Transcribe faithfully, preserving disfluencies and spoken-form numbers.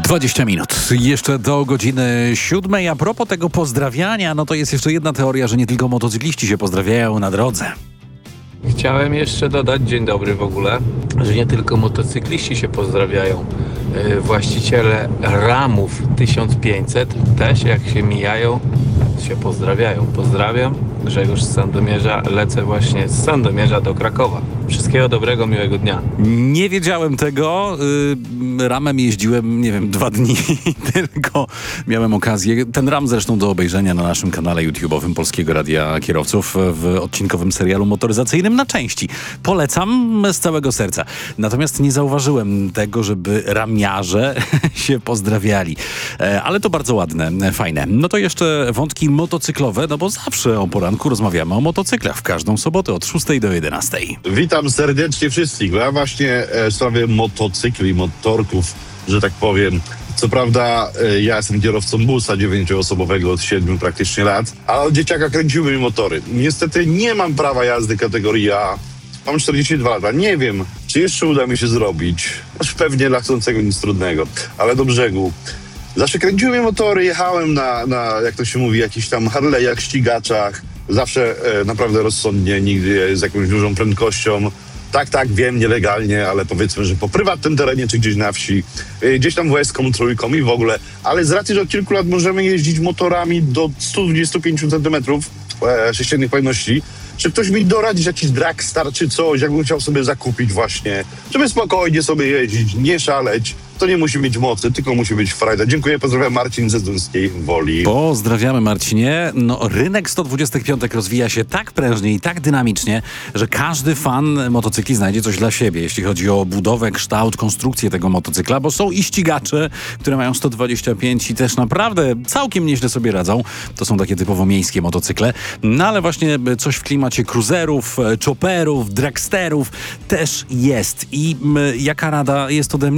dwadzieścia minut. Jeszcze do godziny siódmej. A propos tego pozdrawiania, no to jest jeszcze jedna teoria, że nie tylko motocykliści się pozdrawiają na drodze. Chciałem jeszcze dodać, dzień dobry w ogóle, że nie tylko motocykliści się pozdrawiają. Yy, właściciele ramów tysiąc pięćset też jak się mijają, się pozdrawiają. Pozdrawiam, Grzegorz z Sandomierza, lecę właśnie z Sandomierza do Krakowa. Wszystkiego dobrego, miłego dnia. Nie wiedziałem tego. Yy, ramem jeździłem, nie wiem, dwa dni tylko miałem okazję. Ten ram zresztą do obejrzenia na naszym kanale YouTube'owym Polskiego Radia Kierowców w odcinkowym serialu motoryzacyjnym na części. Polecam z całego serca. Natomiast nie zauważyłem tego, żeby ramiarze się pozdrawiali. E, ale to bardzo ładne, fajne. No to jeszcze wątki motocyklowe, no bo zawsze o poranku rozmawiamy o motocyklach w każdą sobotę od szóstej do jedenastej. Witam serdecznie wszystkich. Ja właśnie e, w sprawie motocykli, motorków, że tak powiem. Co prawda e, ja jestem kierowcą busa dziewięcioosobowego od siedmiu praktycznie lat, ale od dzieciaka kręciły mi motory. Niestety nie mam prawa jazdy kategorii A. Mam czterdzieści dwa lata. Nie wiem, czy jeszcze uda mi się zrobić. Aż pewnie dla chcącego nic trudnego, ale do brzegu. Zawsze kręciły mi motory, jechałem na, na, jak to się mówi, jakichś tam Harley'ach, ścigaczach. Zawsze e, naprawdę rozsądnie, nigdy z jakąś dużą prędkością. Tak, tak, wiem, nielegalnie, ale powiedzmy, że po prywatnym terenie czy gdzieś na wsi, e, gdzieś tam weską, trójką i w ogóle. Ale z racji, że od kilku lat możemy jeździć motorami do stu dwudziestu pięciu centymetrów e, sześciennych pojemności, czy ktoś mi doradzi jakiś Dragstar czy coś, jakbym chciał sobie zakupić właśnie, żeby spokojnie sobie jeździć, nie szaleć. To nie musi mieć mocy, tylko musi być frajda. Dziękuję, pozdrawiam, Marcin ze Zduńskiej Woli. Pozdrawiamy, Marcinie. No, rynek sto dwudziestych piątek rozwija się tak prężnie i tak dynamicznie, że każdy fan motocykli znajdzie coś dla siebie, jeśli chodzi o budowę, kształt, konstrukcję tego motocykla, bo są i ścigacze, które mają sto dwadzieścia pięć i też naprawdę całkiem nieźle sobie radzą. To są takie typowo miejskie motocykle. No ale właśnie coś w klimacie cruiserów, chopperów, dragsterów też jest. I m, jaka rada jest ode mnie?